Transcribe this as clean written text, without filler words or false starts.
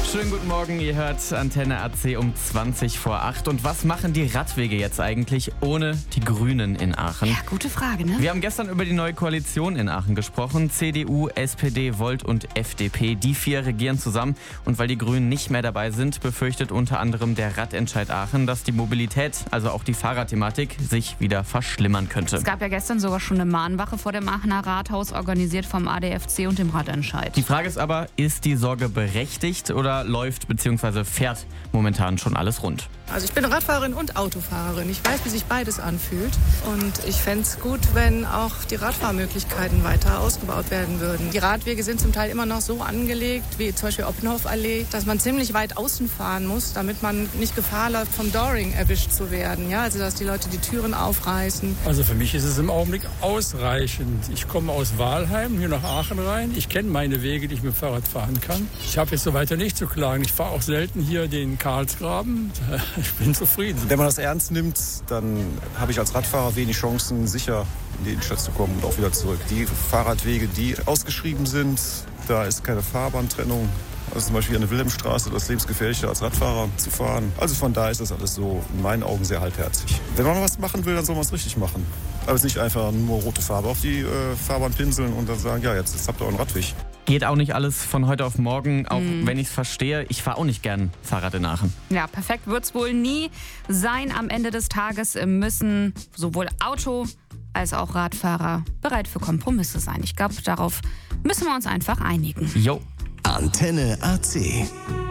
Schönen guten Morgen, ihr hört Antenne AC um 20 vor 8. Und was machen die Radwege jetzt eigentlich ohne die Grünen in Aachen? Ja, gute Frage, ne? Wir haben gestern über die neue Koalition in Aachen gesprochen. CDU, SPD, Volt und FDP. Die 4 regieren zusammen. Und weil die Grünen nicht mehr dabei sind, befürchtet unter anderem der Radentscheid Aachen, dass die Mobilität, also auch die Fahrradthematik, sich wieder verschlimmern könnte. Es gab ja gestern sogar schon eine Mahnwache vor dem Aachener Rathaus, organisiert vom ADFC und dem Radentscheid. Die Frage ist aber, ist die Sorge berechtigt oder läuft bzw. fährt momentan schon alles rund? Also ich bin Radfahrerin und Autofahrerin. Ich weiß, wie sich beides anfühlt. Und ich fände es gut, wenn auch die Radfahrmöglichkeiten weiter ausgebaut werden würden. Die Radwege sind zum Teil immer noch so angelegt, wie zum Beispiel Oppenhof-Allee, dass man ziemlich weit außen fahren muss, damit man nicht Gefahr läuft, vom Doring erwischt zu werden. Ja, also dass die Leute die Türen aufreißen. Also für mich ist es im Augenblick ausreichend. Ich komme aus Wahlheim hier nach Aachen rein. Ich kenne meine Wege, die ich mit dem Fahrrad fahren kann. Ich habe jetzt so weiter nicht zu klagen. Ich fahre auch selten hier den Karlsgraben. Ich bin zufrieden. Wenn man das ernst nimmt, dann habe ich als Radfahrer wenig Chancen, sicher in die Innenstadt zu kommen und auch wieder zurück. Die Fahrradwege, die ausgeschrieben sind, da ist keine Fahrbahntrennung. Also zum Beispiel an der Wilhelmstraße, das ist lebensgefährlicher als Radfahrer zu fahren. Also von daher ist das alles so in meinen Augen sehr halbherzig. Wenn man was machen will, dann soll man es richtig machen. Aber es nicht einfach nur rote Farbe auf die Fahrbahn pinseln und dann sagen, ja, jetzt habt ihr euren Radweg. Geht auch nicht alles von heute auf morgen, auch wenn ich es verstehe. Ich fahre auch nicht gern Fahrrad in Aachen. Ja, perfekt wird es wohl nie sein. Am Ende des Tages müssen sowohl Auto als auch Radfahrer bereit für Kompromisse sein. Ich glaube, darauf müssen wir uns einfach einigen. Jo. Antenne AC.